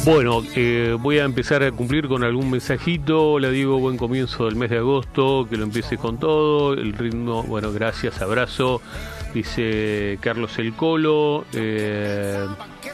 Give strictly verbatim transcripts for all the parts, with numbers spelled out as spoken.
Bueno, eh, voy a empezar a cumplir con algún mensajito. Le digo buen comienzo del mes de agosto, que lo empiece con todo. El ritmo, bueno, gracias, abrazo. Dice Carlos El Colo. Eh,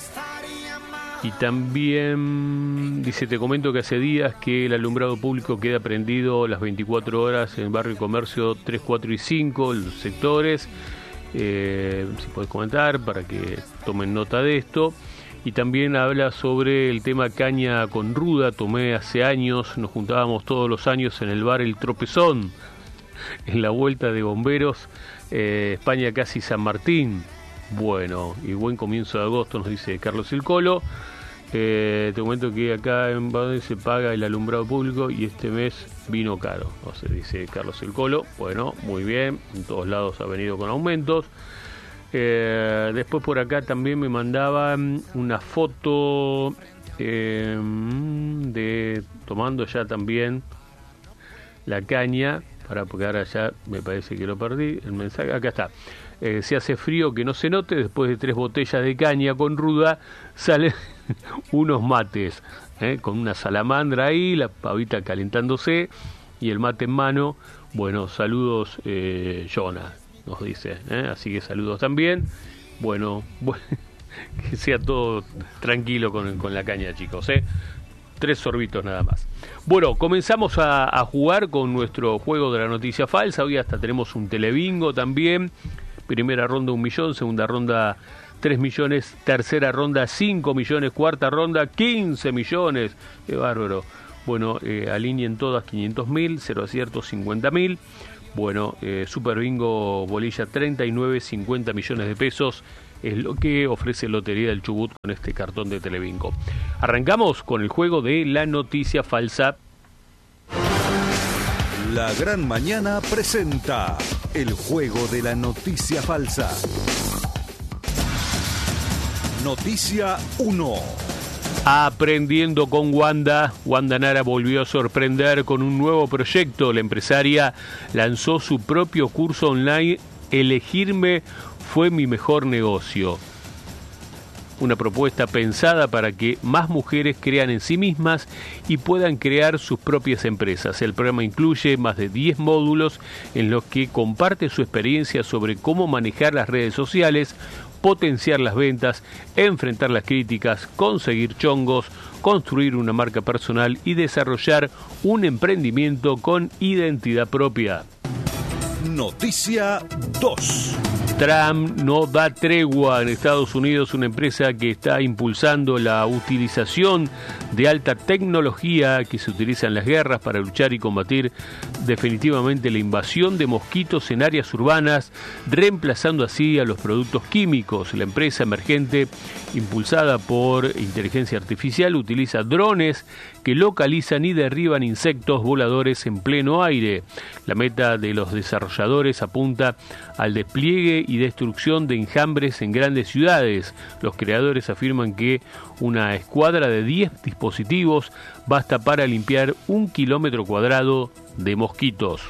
y también dice, te comento que hace días que el alumbrado público queda prendido las veinticuatro horas en Barrio y Comercio tres, cuatro y cinco, los sectores. Eh, si puedes comentar para que tomen nota de esto. Y también habla sobre el tema caña con ruda. Tomé hace años, nos juntábamos todos los años en el bar El Tropezón, en la vuelta de Bomberos, eh, España casi San Martín. Bueno, y buen comienzo de agosto, nos dice Carlos El Colo. Eh, te comento que acá en Baden se paga el alumbrado público y este mes vino caro, o sea, dice Carlos El Colo. Bueno, muy bien, en todos lados ha venido con aumentos. Eh, después por acá también me mandaban una foto eh, de tomando ya también la caña, para porque ahora ya me parece que lo perdí el mensaje, acá está. Eh, se hace frío que no se note, después de tres botellas de caña con ruda salen unos mates, eh, con una salamandra ahí, la pavita calentándose y el mate en mano. Bueno, saludos, eh, Jonah, nos dice, ¿eh? Así que saludos también. Bueno, bueno, que sea todo tranquilo con, con la caña, chicos, ¿eh? Tres sorbitos nada más. Bueno, comenzamos a, a jugar con nuestro juego de la noticia falsa. Hoy hasta tenemos un telebingo también. Primera ronda un millón, segunda ronda tres millones, tercera ronda cinco millones, cuarta ronda quince millones. Qué bárbaro. Bueno, eh, alineen todas quinientos mil, cero aciertos cincuenta mil. Bueno, eh, Super Bingo Bolilla treinta y nueve, cincuenta millones de pesos es lo que ofrece Lotería del Chubut con este cartón de Telebingo. Arrancamos con el juego de la noticia falsa. La Gran Mañana presenta el juego de la noticia falsa. Noticia uno. Aprendiendo con Wanda. Wanda Nara volvió a sorprender con un nuevo proyecto. La empresaria lanzó su propio curso online, Elegirme fue mi mejor negocio. Una propuesta pensada para que más mujeres crean en sí mismas y puedan crear sus propias empresas. El programa incluye más de diez módulos en los que comparte su experiencia sobre cómo manejar las redes sociales, potenciar las ventas, enfrentar las críticas, conseguir chongos, construir una marca personal y desarrollar un emprendimiento con identidad propia. Noticia dos. Trump no da tregua. En Estados Unidos, una empresa que está impulsando la utilización de alta tecnología que se utiliza en las guerras para luchar y combatir definitivamente la invasión de mosquitos en áreas urbanas, reemplazando así a los productos químicos. La empresa emergente, impulsada por inteligencia artificial, utiliza drones que localizan y derriban insectos voladores en pleno aire. La meta de los desarrolladores apunta al despliegue y destrucción de enjambres en grandes ciudades. Los creadores afirman que una escuadra de diez dispositivos basta para limpiar un kilómetro cuadrado de mosquitos.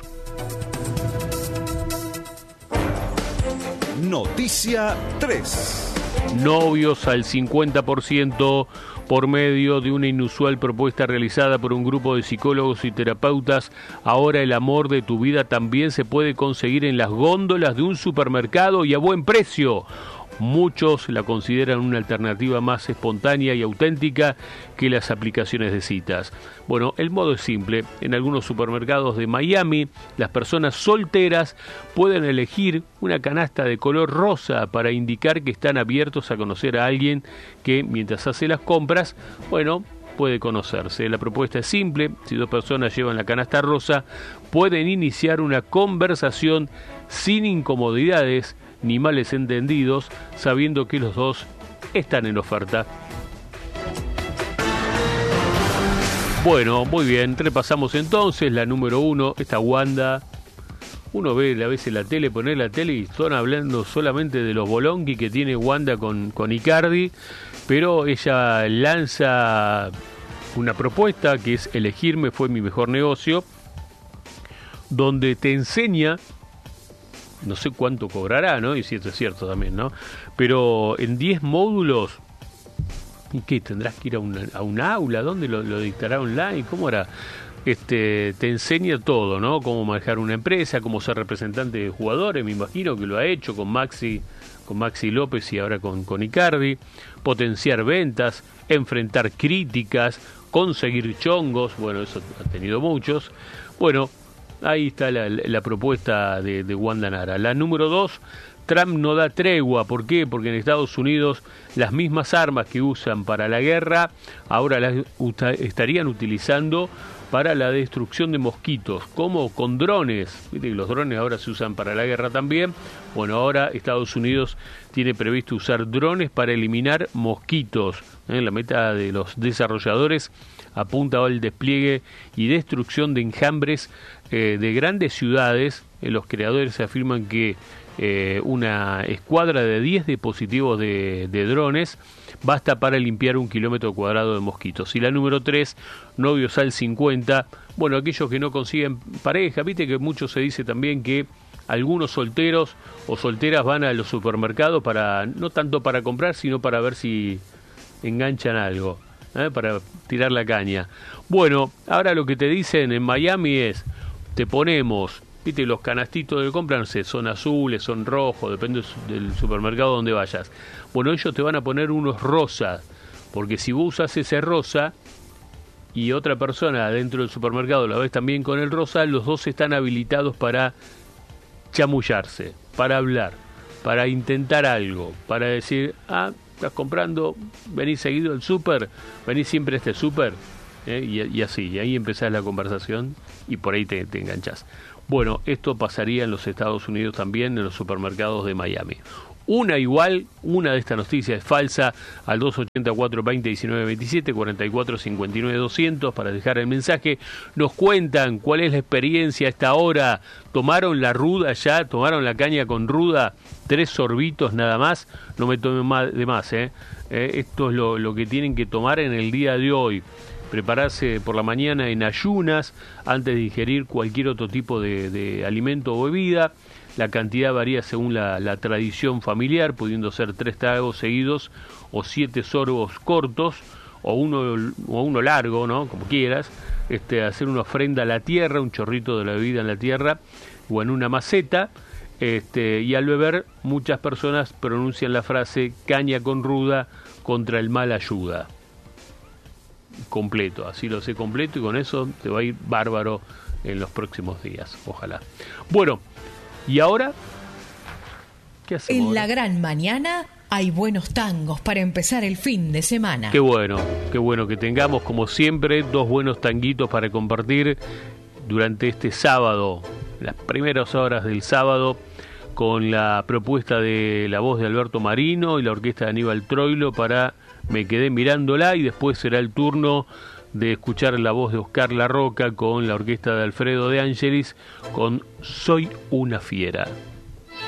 Noticia tres. Novios al cincuenta por ciento por medio de una inusual propuesta realizada por un grupo de psicólogos y terapeutas. Ahora el amor de tu vida también se puede conseguir en las góndolas de un supermercado y a buen precio. Muchos la consideran una alternativa más espontánea y auténtica que las aplicaciones de citas. Bueno, el modo es simple. En algunos supermercados de Miami, las personas solteras pueden elegir una canasta de color rosa para indicar que están abiertos a conocer a alguien que, mientras hace las compras, bueno, puede conocerse. La propuesta es simple. Si dos personas llevan la canasta rosa, pueden iniciar una conversación sin incomodidades ni males entendidos, sabiendo que los dos están en oferta. Bueno, muy bien, repasamos entonces la número uno, esta Wanda. Uno ve a veces la tele, poner la tele y están hablando solamente de los bolonqui que tiene Wanda con, con Icardi, pero ella lanza una propuesta que es Elegirme fue mi mejor negocio, donde te enseña, no sé cuánto cobrará, ¿no? Y si esto es cierto también, ¿no? Pero en diez módulos ¿Y qué? ¿Tendrás que ir a un, a un aula? ¿Dónde lo, lo dictará online? ¿Cómo era? Este, te enseña todo, ¿no? Cómo manejar una empresa, cómo ser representante de jugadores, me imagino que lo ha hecho con Maxi, con Maxi López y ahora con, con Icardi, potenciar ventas, enfrentar críticas, conseguir chongos, bueno, eso ha tenido muchos. Bueno, ahí está la, la propuesta de, de Wanda Nara. La número dos, Trump no da tregua. ¿Por qué? Porque en Estados Unidos las mismas armas que usan para la guerra ahora las uta- estarían utilizando para la destrucción de mosquitos, como con drones. Viste que los drones ahora se usan para la guerra también. Bueno, ahora Estados Unidos tiene previsto usar drones para eliminar mosquitos. ¿Eh? La meta de los desarrolladores apunta al despliegue y destrucción de enjambres eh, de grandes ciudades. Eh, los creadores afirman que eh, una escuadra de diez dispositivos de, de drones basta para limpiar un kilómetro cuadrado de mosquitos. Y la número tres, novios al cincuenta, bueno, aquellos que no consiguen pareja, viste que mucho se dice también que algunos solteros o solteras van a los supermercados para, no tanto para comprar, sino para ver si enganchan algo, ¿eh? Para tirar la caña. Bueno, ahora lo que te dicen en Miami es, te ponemos, viste, los canastitos de compra, no sé, son azules, son rojos, depende del supermercado donde vayas. Bueno, ellos te van a poner unos rosas, porque si vos usas ese rosa y otra persona dentro del supermercado la ves también con el rosa, los dos están habilitados para chamullarse, para hablar, para intentar algo, para decir, ah, estás comprando, venís seguido al súper, venís siempre a este súper, ¿eh? y, y así, y ahí empezás la conversación y por ahí te, te enganchás. Bueno, esto pasaría en los Estados Unidos también, en los supermercados de Miami. Una igual, una de estas noticias es falsa, al dos ochenta y cuatro, veinte, diecinueve, veintisiete, cuarenta y cuatro, cincuenta y nueve, doscientos para dejar el mensaje. Nos cuentan cuál es la experiencia a esta hora. ¿Tomaron la ruda ya? ¿Tomaron la caña con ruda? Tres sorbitos nada más. No me tomen más de más, ¿eh? eh esto es lo, lo que tienen que tomar en el día de hoy. Prepararse por la mañana en ayunas antes de ingerir cualquier otro tipo de, de alimento o bebida. La cantidad varía según la, la tradición familiar, pudiendo ser tres tragos seguidos o siete sorbos cortos o uno o uno largo, ¿no? Como quieras. Este, hacer una ofrenda a la tierra, un chorrito de la bebida en la tierra o en una maceta. Este, y al beber, muchas personas pronuncian la frase caña con ruda contra el mal ayuda. Completo, así lo sé completo y con eso te va a ir bárbaro en los próximos días, ojalá. Bueno, ¿y ahora? ¿Qué hacemos? En ahora? La gran mañana hay buenos tangos para empezar el fin de semana. Qué bueno, qué bueno que tengamos como siempre dos buenos tanguitos para compartir durante este sábado, las primeras horas del sábado, con la propuesta de la voz de Alberto Marino y la orquesta de Aníbal Troilo para Me quedé mirándola, y después será el turno de escuchar la voz de Oscar La Roca con la orquesta de Alfredo de Ángelis con Soy una fiera.